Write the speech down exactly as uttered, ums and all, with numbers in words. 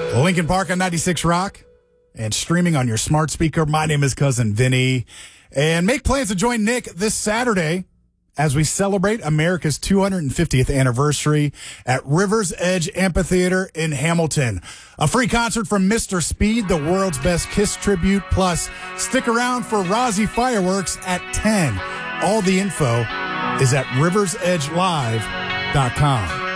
Lincoln Park on ninety-six Rock and streaming on your smart speaker. My name is Cousin Vinny. And make plans to join Nick this Saturday as we celebrate America's two hundred fiftieth anniversary at Rivers Edge Amphitheater in Hamilton. A free concert from Mister Speed, the world's best Kiss tribute. Plus, stick around for Rozzy Fireworks at ten. All the info is at rivers edge live dot com.